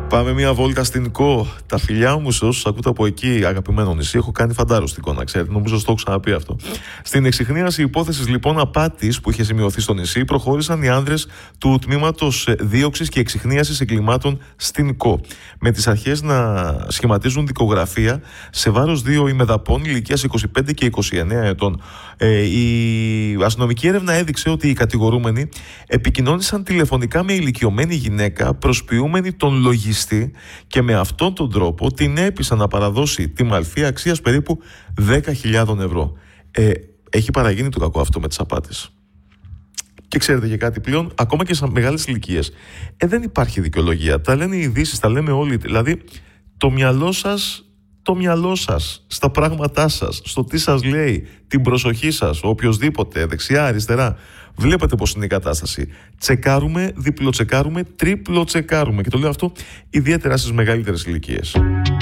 Πάμε μια βόλτα στην ΚΟ. Τα φιλιά μου σε όσους ακούτε από εκεί, αγαπημένο νησί. Έχω κάνει φαντάρο στην ΚΟ, να ξέρετε. Νομίζω στο έχω ξαναπεί αυτό. Στην εξιχνίαση υπόθεσης λοιπόν απάτης που είχε σημειωθεί στο νησί, προχώρησαν οι άνδρες του τμήματος δίωξης και εξιχνίασης εγκλημάτων στην ΚΟ. Με τις αρχές να σχηματίζουν δικογραφία σε βάρος δύο ημεδαπών ηλικίας 25 και 29 ετών. Η αστυνομική έρευνα έδειξε ότι οι κατηγορούμενοι επικοινώνησαν τηλεφωνικά με ηλικιωμένη γυναίκα προσποιούμενη τον λογιστή και με αυτόν τον τρόπο την έπεισαν να παραδώσει τη μαλφή αξίας περίπου 10.000 ευρώ. Έχει παραγίνει το κακό αυτό με τις απάτες. Και ξέρετε και κάτι πλέον, ακόμα και σε μεγάλες ηλικίες, δεν υπάρχει δικαιολογία. Τα λένε οι ειδήσεις, τα λέμε όλοι. Δηλαδή, το μυαλό σας, στα πράγματά σας, στο τι σας λέει, την προσοχή σας, οποιοσδήποτε, δεξιά, αριστερά. Βλέπετε πώς είναι η κατάσταση. Τσεκάρουμε, διπλοτσεκάρουμε, τριπλοτσεκάρουμε. Και το λέω αυτό ιδιαίτερα στις μεγαλύτερες ηλικίες.